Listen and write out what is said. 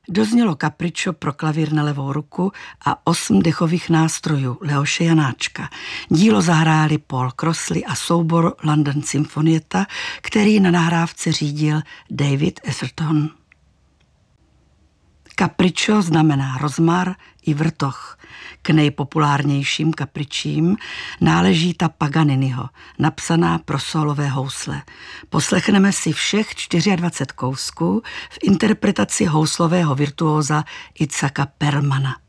Doznělo Capriccio pro klavír na levou ruku a 8 dechových nástrojů Leoše Janáčka. Dílo zahráli Paul Crossley a soubor London Sinfonietta, který na nahrávce řídil David Atherton. Capriccio znamená rozmar i vrtoch. K nejpopulárnějším kapričím náleží ta Paganiniho, napsaná pro sólové housle. Poslechneme si všech 24 kousků v interpretaci houslového virtuóza Itzhaka Perlmana.